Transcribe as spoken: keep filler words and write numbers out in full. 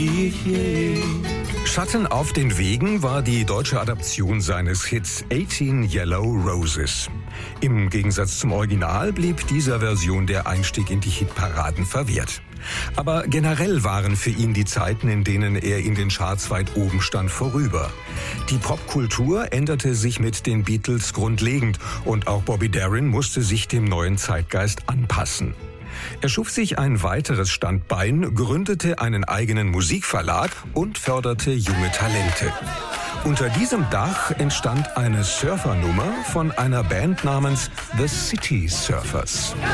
Schatten auf den Wegen war die deutsche Adaption seines Hits achtzehn Yellow Roses. Im Gegensatz zum Original blieb dieser Version der Einstieg in die Hitparaden verwehrt. Aber generell waren für ihn die Zeiten, in denen er in den Charts weit oben stand, vorüber. Die Popkultur änderte sich mit den Beatles grundlegend und auch Bobby Darin musste sich dem neuen Zeitgeist anpassen. Er schuf sich ein weiteres Standbein, gründete einen eigenen Musikverlag und förderte junge Talente. Unter diesem Dach entstand eine Surfernummer von einer Band namens The City Surfers.